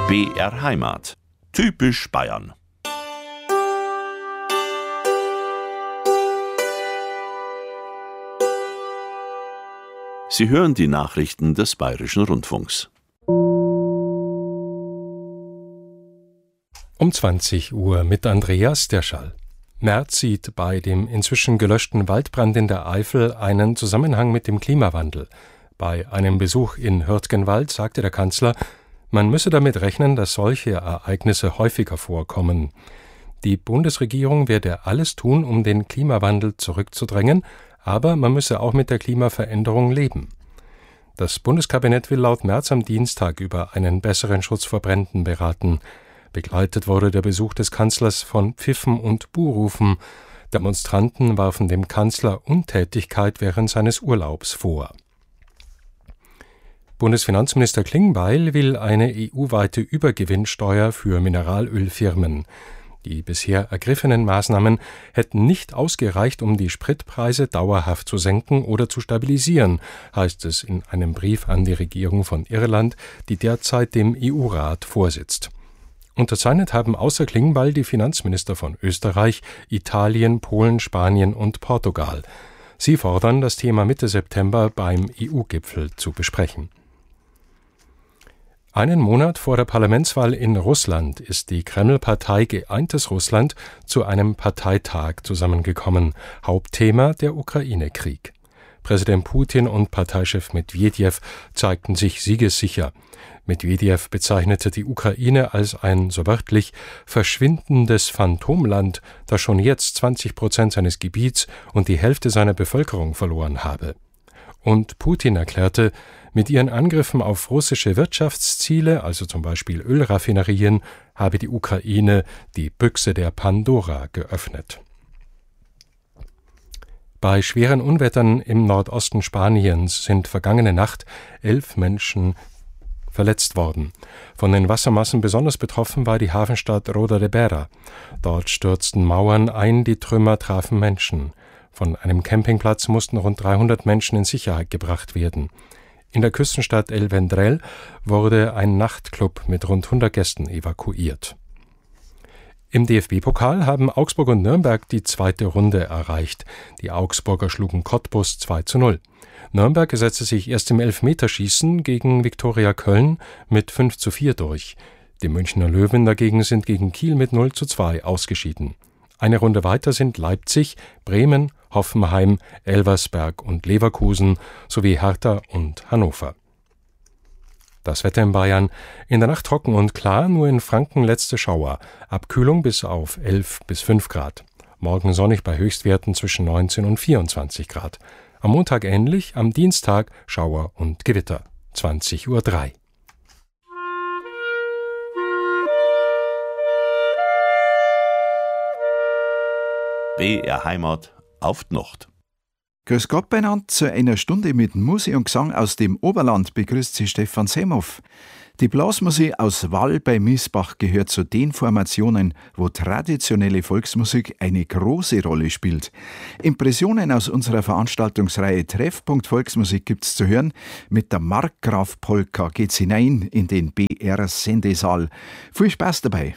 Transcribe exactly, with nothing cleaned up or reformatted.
B R Heimat. Typisch Bayern. Sie hören die Nachrichten des Bayerischen Rundfunks. Um zwanzig Uhr mit Andreas Derschall. Merz sieht bei dem inzwischen gelöschten Waldbrand in der Eifel einen Zusammenhang mit dem Klimawandel. Bei einem Besuch in Hürtgenwald sagte der Kanzler, man müsse damit rechnen, dass solche Ereignisse häufiger vorkommen. Die Bundesregierung werde alles tun, um den Klimawandel zurückzudrängen, aber man müsse auch mit der Klimaveränderung leben. Das Bundeskabinett will laut Merz am Dienstag über einen besseren Schutz vor Bränden beraten. Begleitet wurde der Besuch des Kanzlers von Pfiffen und Buhrufen. Demonstranten warfen dem Kanzler Untätigkeit während seines Urlaubs vor. Bundesfinanzminister Klingbeil will eine E U-weite Übergewinnsteuer für Mineralölfirmen. Die bisher ergriffenen Maßnahmen hätten nicht ausgereicht, um die Spritpreise dauerhaft zu senken oder zu stabilisieren, heißt es in einem Brief an die Regierung von Irland, die derzeit dem E U-Rat vorsitzt. Unterzeichnet haben außer Klingbeil die Finanzminister von Österreich, Italien, Polen, Spanien und Portugal. Sie fordern, das Thema Mitte September beim E U-Gipfel zu besprechen. Einen Monat vor der Parlamentswahl in Russland ist die Kreml-Partei Geeintes Russland zu einem Parteitag zusammengekommen. Hauptthema der Ukraine-Krieg. Präsident Putin und Parteichef Medwedew zeigten sich siegessicher. Medwedew bezeichnete die Ukraine als ein, so wörtlich, verschwindendes Phantomland, das schon jetzt zwanzig Prozent seines Gebiets und die Hälfte seiner Bevölkerung verloren habe. Und Putin erklärte, mit ihren Angriffen auf russische Wirtschaftsziele, also zum Beispiel Ölraffinerien, habe die Ukraine die Büchse der Pandora geöffnet. Bei schweren Unwettern im Nordosten Spaniens sind vergangene Nacht elf Menschen verletzt worden. Von den Wassermassen besonders betroffen war die Hafenstadt Roda de Berra. Dort stürzten Mauern ein, die Trümmer trafen Menschen. Von einem Campingplatz mussten rund dreihundert Menschen in Sicherheit gebracht werden. In der Küstenstadt El Vendrell wurde ein Nachtclub mit rund hundert Gästen evakuiert. Im D F B-Pokal haben Augsburg und Nürnberg die zweite Runde erreicht. Die Augsburger schlugen Cottbus zwei zu null. Nürnberg setzte sich erst im Elfmeterschießen gegen Viktoria Köln mit fünf zu vier durch. Die Münchner Löwen dagegen sind gegen Kiel mit null zu zwei ausgeschieden. Eine Runde weiter sind Leipzig, Bremen, Hoffenheim, Elversberg und Leverkusen sowie Hertha und Hannover. Das Wetter in Bayern: in der Nacht trocken und klar, nur in Franken letzte Schauer. Abkühlung bis auf elf bis fünf Grad. Morgen sonnig bei Höchstwerten zwischen neunzehn und vierundzwanzig Grad. Am Montag ähnlich, am Dienstag Schauer und Gewitter. zwanzig Uhr drei. B R Heimat auf die Nacht. Grüß Gott beieinander, zu einer Stunde mit Musik und Gesang aus dem Oberland begrüßt Sie Stefan Semhoff. Die Blasmusik aus Wall bei Miesbach gehört zu den Formationen, wo traditionelle Volksmusik eine große Rolle spielt. Impressionen aus unserer Veranstaltungsreihe Treffpunkt Volksmusik gibt's zu hören. Mit der Markgraf Polka geht's hinein in den B R-Sendesaal. Viel Spaß dabei!